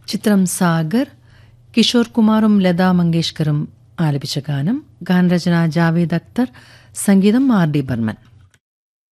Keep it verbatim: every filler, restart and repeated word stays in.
ചിത്രം സാഗർ. കിഷോർ കുമാറും ലതാ മങ്കേഷ്കറും ആലപിച്ച ഗാനം. ഗാനരചന ജാവേദ് അക്തർ, സംഗീതം ആർ ഡി ബർമൻ.